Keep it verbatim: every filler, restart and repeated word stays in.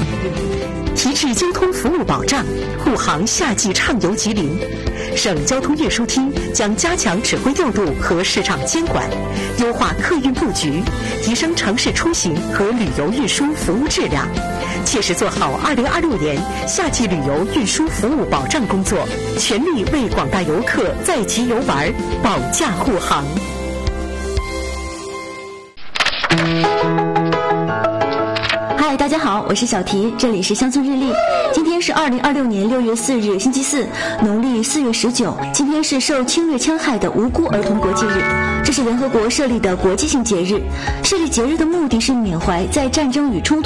提质交通服务保障，护航夏季畅游吉林。省交通运输厅将加强指挥调度和市场监管，优化客运布局，提升城市出行和旅游运输服务质量，切实做好二零二六年夏季旅游运输服务保障工作，全力为广大游客在吉游玩保驾护航。 嗨，大家好，我是小提，这里是乡村日历。今天是二零二六年六月四日，星期四，农历四月十九。今天是受侵略戕害的无辜儿童国际日，这是联合国设立的国际性节日。设立节日的目的是缅怀在战争与冲突